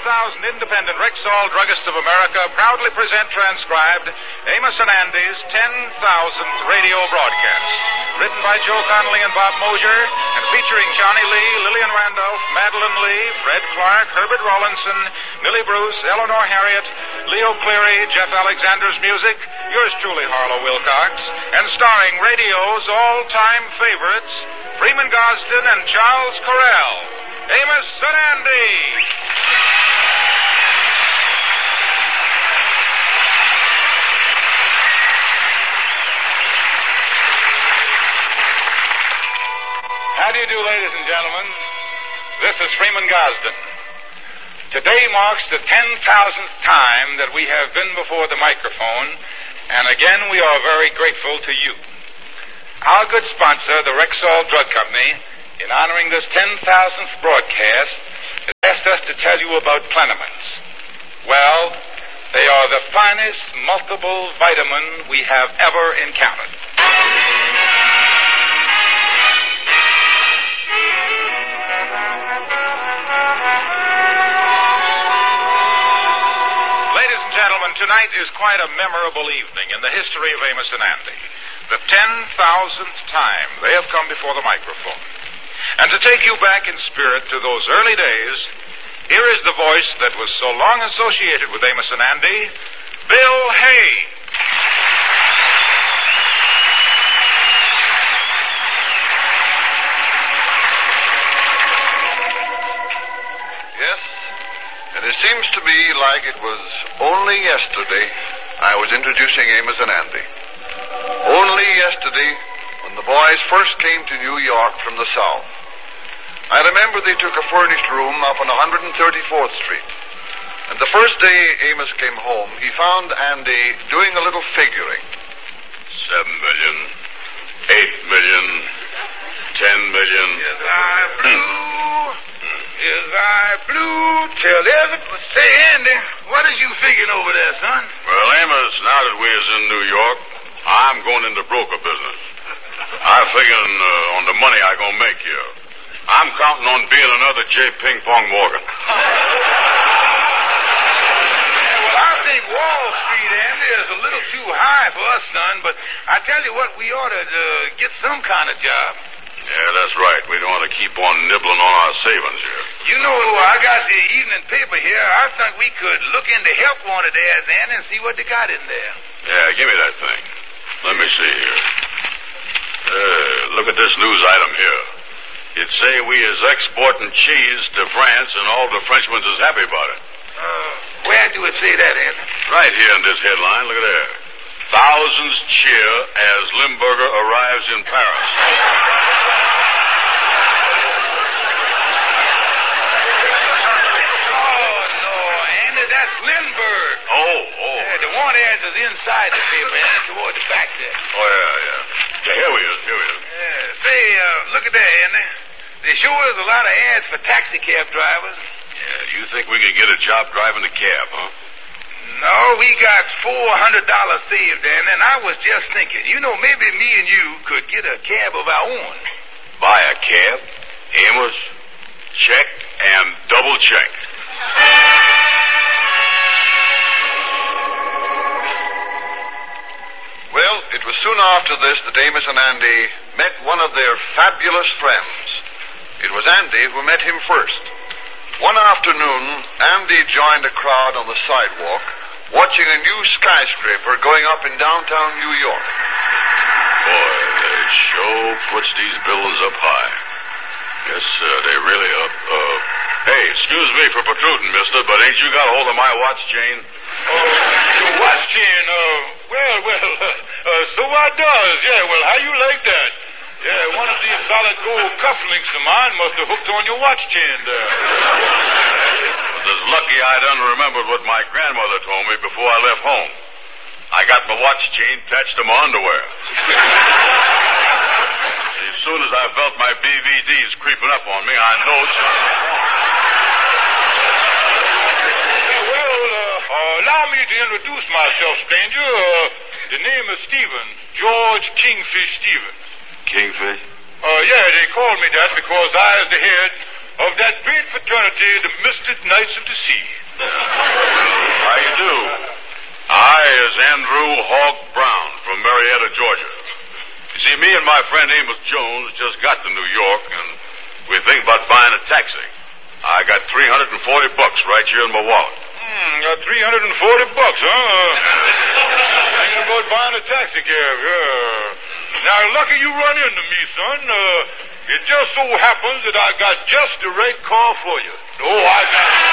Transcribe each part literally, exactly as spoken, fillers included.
thousand independent Rexall Druggists of America proudly present transcribed Amos and Andy's ten thousandth radio broadcast. Written by Joe Connolly and Bob Mosier, and featuring Johnny Lee, Lillian Randolph, Madeline Lee, Fred Clark, Herbert Rawlinson, Millie Bruce, Eleanor Harriet, Leo Cleary, Jeff Alexander's music, yours truly, Harlow Wilcox, and starring radio's all-time favorites, Freeman Gosden and Charles Correll. Amos and Andy. How do you do, ladies and gentlemen? This is Freeman Gosden. Today marks the ten thousandth time that we have been before the microphone, and again we are very grateful to you. Our good sponsor, the Rexall Drug Company, in honoring this ten thousandth broadcast, has asked us to tell you about Plenamins. Well, they are the finest multiple vitamin we have ever encountered. Ladies and gentlemen, tonight is quite a memorable evening in the history of Amos and Andy. The ten thousandth time they have come before the microphone. And to take you back in spirit to those early days, here is the voice that was so long associated with Amos and Andy, Bill Hay. Yes, and it seems to me like it was only yesterday I was introducing Amos and Andy. Only yesterday, when the boys first came to New York from the South. I remember they took a furnished room up on one hundred thirty-fourth Street. And the first day Amos came home, he found Andy doing a little figuring. Seven million, eight million, ten million. Yes, I blew. Yes, I blew till every... Say, Andy, what is you figuring over there, son? Well, Amos, now that we is in New York, I'm going into broker business. I'm figuring uh, on the money I gonna make here. I'm counting on being another J. Ping Pong Morgan. Yeah, well, I think Wall Street, Andy, is a little too high for us, son, but I tell you what, we ought to uh, get some kind of job. Yeah, that's right. We don't want to keep on nibbling on our savings here. You know, I got the evening paper here. I think we could look into help wanted ads, Andy, and see what they got in there. Yeah, give me that thing. Let me see here. Uh, look at this news item here. It say we is exporting cheese to France, and all the Frenchmen is happy about it. Uh, where do it say that, Andy? Right here in this headline. Look at there. Thousands cheer as Limburger arrives in Paris. Oh, no, Andy, that's Lindbergh. Oh, oh. Yeah, the want ads is inside the paper, Andy, toward the back there. Oh, yeah, yeah. Yeah, here we is, here we is. Yeah, say, uh, look at that, Andy. There sure is a lot of ads for taxi cab drivers. Yeah, you think we could get a job driving a cab, huh? No, we got four hundred dollars saved, Andy, and I was just thinking, you know, maybe me and you could get a cab of our own. Buy a cab, Amos, check, and double check. Well, it was soon after this that Amos and Andy met one of their fabulous friends. It was Andy who met him first. One afternoon, Andy joined a crowd on the sidewalk watching a new skyscraper going up in downtown New York. Boy, they sure puts these buildings up high. Yes, uh, they really up. Uh, hey, excuse me for protruding, mister, but ain't you got a hold of my watch chain? Oh, your watch chain, uh, well, well, uh, uh, so I does. Yeah, well, how you like that? Yeah, one of these solid gold cufflinks of mine must have hooked on your watch chain there. It's lucky I done remembered what my grandmother told me before I left home. I got my watch chain attached to my underwear. As soon as I felt my B V Ds creeping up on me, I know something was wrong. Yeah, well, uh, allow me to introduce myself, stranger. Uh, the name is Stevens, George Kingfish Stevens. Kingfish? Uh, yeah, they called me that because I is the head of that great fraternity, the Misted Knights of the Sea. How you do? I is Andrew Hawk Brown from Marietta, Georgia. You see, me and my friend Amos Jones just got to New York, and we're thinking about buying a taxi. I got three hundred forty bucks right here in my wallet. Hmm, got three hundred forty bucks, huh? Thinking about buying a taxi cab, yeah. Now, lucky you run into me, son. Uh, it just so happens that I got just the right car for you. Oh, I got it.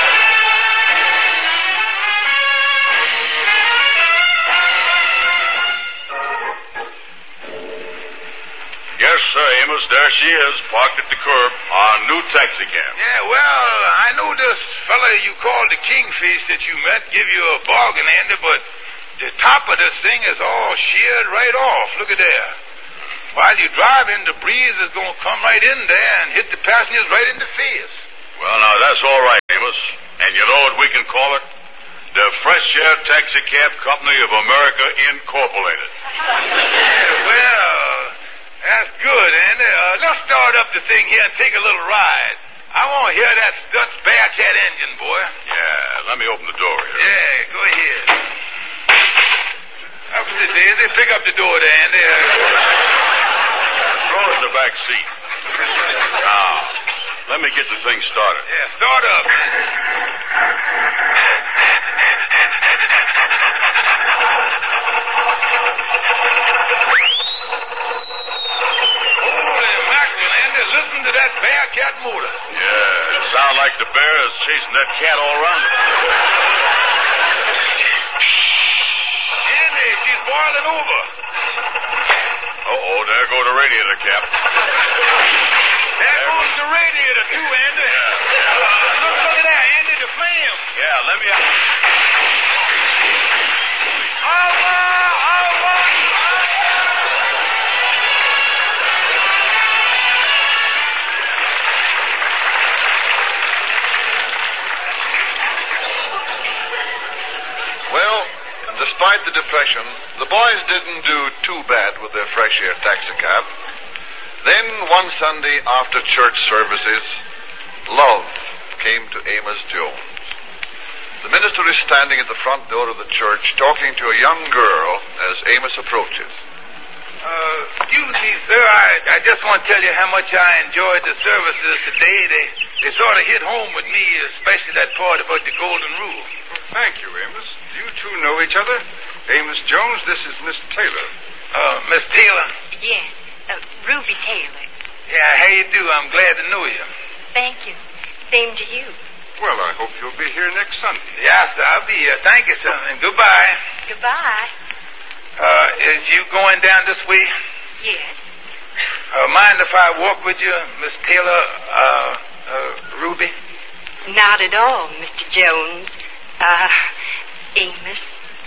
Yes, sir, Amos. There she is, parked at the curb. Our new taxi cab. Yeah, well, I know this fella you called the Kingfish that you met give you a bargain, Andy, but the top of this thing is all sheared right off. Look at there. While you're driving, the breeze is going to come right in there and hit the passengers right in the face. Well, now, that's all right, Amos. And you know what we can call it? The Fresh Air Taxi Cab Company of America, Incorporated. Yeah, well, that's good, Andy. Uh, let's start up the thing here and take a little ride. I want to hear that Stutz Bearcat engine, boy. Yeah, let me open the door here. Yeah, go ahead. Up the daisy. Pick up the door there, Andy. Uh, Throw it in the back seat. Now, let me get the thing started. Yeah, start up. Holy mackerel, Andy. Listen to that Bearcat motor. Yeah, it sounds like the bear is chasing that cat all around it. Andy, she's boiling over. Uh-oh, there goes the radiator cap. There goes the radiator, too, Andy. Yeah, yeah. Look, look at that, Andy, the flame. Yeah, let me... Allah, Allah. Well, despite the depression, the boys didn't do too bad with their Fresh Air taxi cab. Then, one Sunday after church services, love came to Amos Jones. The minister is standing at the front door of the church talking to a young girl as Amos approaches. Uh, excuse me, sir. I, I just want to tell you how much I enjoyed the services today. They they sort of hit home with me, especially that part about the golden rule. Thank you, Amos. Do you two know each other? Amos Jones, this is Miss Taylor. Uh, Miss Taylor? Yes, uh, Ruby Taylor. Yeah, how you do? I'm glad to know you. Thank you. Same to you. Well, I hope you'll be here next Sunday. Yes, I'll be here. Thank you, sir, and goodbye. Goodbye. Uh, is you going down this way? Yes. Uh, mind if I walk with you, Miss Taylor, uh, uh, Ruby? Not at all, Mister Jones. Uh, Amos.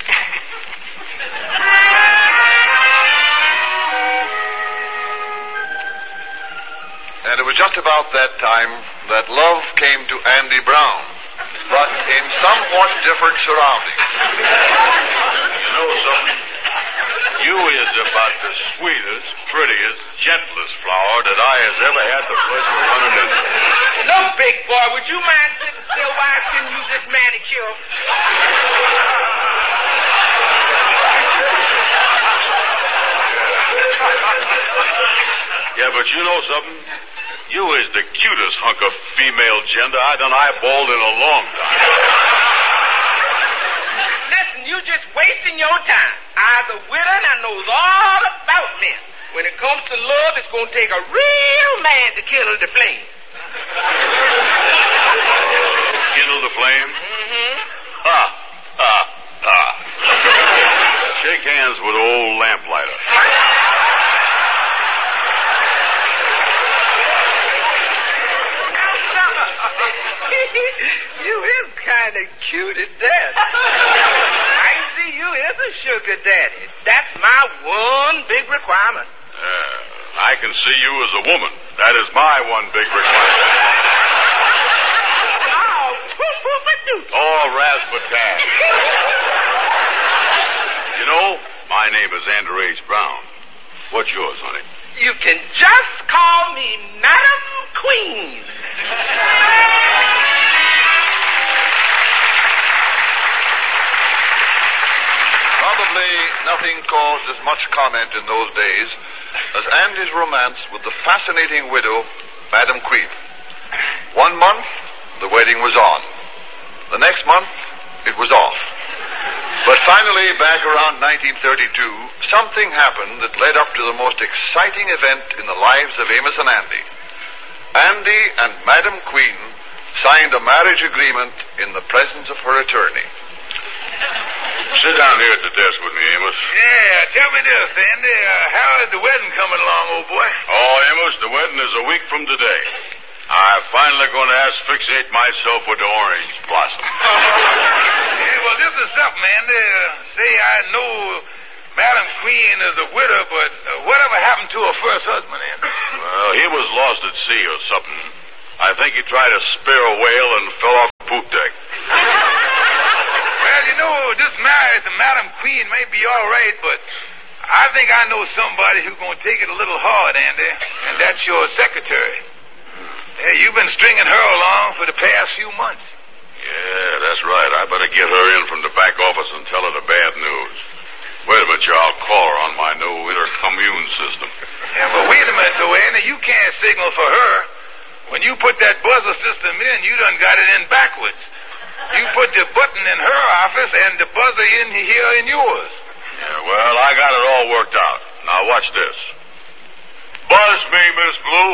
And it was just about that time that love came to Andy Brown, but in somewhat different surroundings. You know something? You is about the sweetest, prettiest, gentlest flower that I has ever had the pleasure of running into. Look, big boy, would you mind sitting still while I send you this manicure? Yeah, but you know something? You is the cutest hunk of female gender I done eyeballed in a long time. Listen, you just wasting your time. I's a widow and I knows all about men. When it comes to love, it's going to take a real man to kindle the flame. Kindle the flame? Mm-hmm. Ha, ha, ha. Shake hands with old lamplighter. You is kind of cute at that. I see you is a sugar daddy. That's my one big requirement. Uh, I can see you as a woman. That is my one big requirement. Oh, poof-poof-a-doo. Oh, razzmatazz. You know, my name is Andrew H. Brown. What's yours, honey? You can just call me Madam Queen. nothing caused as much comment in those days as Andy's romance with the fascinating widow, Madam Queen. One month, the wedding was on. The next month, it was off. But finally, back around nineteen thirty-two, something happened that led up to the most exciting event in the lives of Amos and Andy. Andy and Madam Queen signed a marriage agreement in the presence of her attorney. Sit down here at the desk with me, Amos. Yeah, tell me this, Andy. Uh, how is the wedding coming along, old boy? Oh, Amos, the wedding is a week from today. I'm finally going to asphyxiate myself with the orange blossom. Yeah, well, this is something, Andy. Uh, say, I know Madam Queen is a widow, but uh, whatever happened to her first husband, Andy? Well, he was lost at sea or something. I think he tried to spear a whale and fell off the poop deck. Well, you know, this marriage to Madam Queen may be all right, but I think I know somebody who's going to take it a little hard, Andy, and that's your secretary. Yeah, you've been stringing her along for the past few months. Yeah, that's right. I better get her in from the back office and tell her the bad news. Wait a minute, Joe. I'll call her on my new intercommune system. Yeah, but wait a minute, though, Andy. You can't signal for her. When you put that buzzer system in, you done got it in backwards. You put the button in her office and the buzzer in here in yours. Yeah, well, I got it all worked out. Now, watch this. Buzz me, Miss Blue.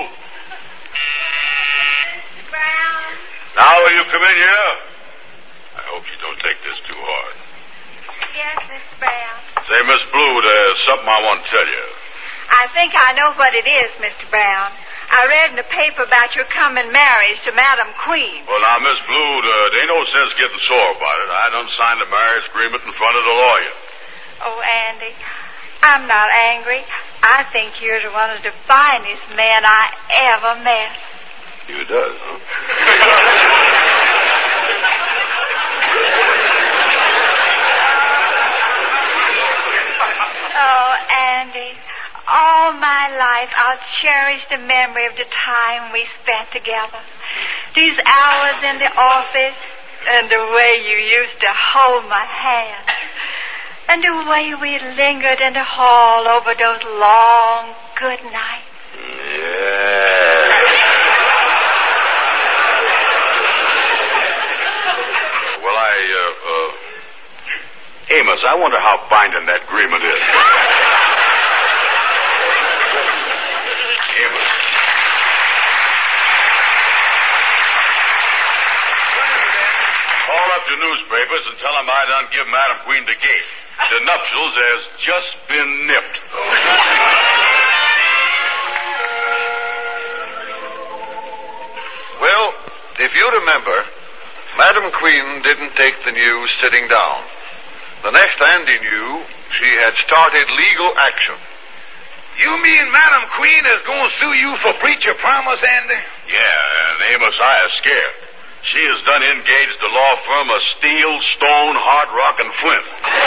Brown. Now will you come in here? I hope you don't take this too hard. Yes, Miss Brown. Say, Miss Blue, there's something I want to tell you. I think I know what it is, Mister Brown. I read in the paper about your coming marriage to Madam Queen. Well, now, Miss Blue, uh, there ain't no sense getting sore about it. I done signed the marriage agreement in front of the lawyer. Oh, Andy, I'm not angry. I think you're one of the finest men I ever met. You does, huh? Oh, Andy, all my life I'll cherish the memory of the time we spent together. These hours in the office and the way you used to hold my hand. And the way we lingered in the hall over those long good nights. Yeah. Well, I, uh, uh, Amos, I wonder how binding that agreement is. Amos. Call up the newspapers and tell them I done give Madam Queen the gate. The nuptials has just been nipped. Well, if you remember, Madam Queen didn't take the news sitting down. The next Andy knew, she had started legal action. You mean Madam Queen is going to sue you for breach of promise, Andy? Yeah, and Amos, I is scared. She has done engaged the law firm of Steel, Stone, Hard Rock, and Flint.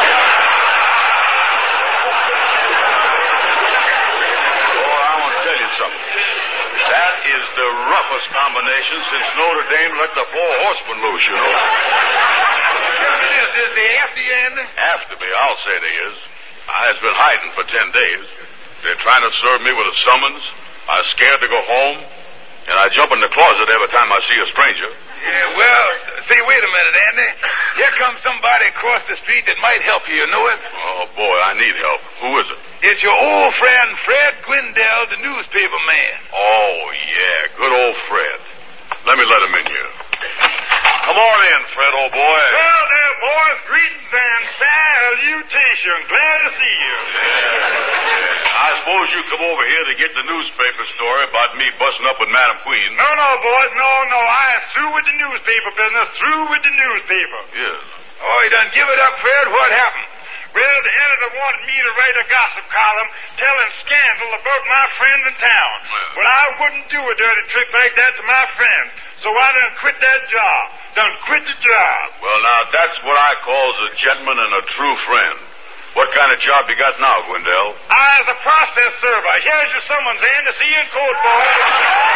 Oh, I want to tell you something. That is the roughest combination since Notre Dame let the four horsemen loose, you know. Tell me this, is they after you, Andy? After me, I'll say they is. I has been hiding for ten days. They're trying to serve me with a summons. I'm scared to go home. And I jump in the closet every time I see a stranger. Yeah, well, see, wait a minute, Andy. Here comes somebody across the street that might help you, you know it? Oh, boy, I need help. Who is it? It's your old friend, Fred Gwendell, the newspaper man. Oh, yeah, good old Fred. Let me let him in here. Come on in, Fred, old boy. Well, there, boys, greetings and salutations. Glad to see you. Yeah. I suppose you come over here to get the newspaper story about me busting up with Madam Queen. No, no, boys, no, no. I am through with the newspaper business, through with the newspaper. Yes. Oh, you done give it up, Fred? What happened? Well, the editor wanted me to write a gossip column telling scandal about my friends in town. Well, well I wouldn't do a dirty trick like that to my friends, so I done quit that job. Done quit the job. Well, now, that's what I calls a gentleman and a true friend. What kind of job you got now, Gwendell? I as a process server. Here's your summons, Andy. See you in court, boys.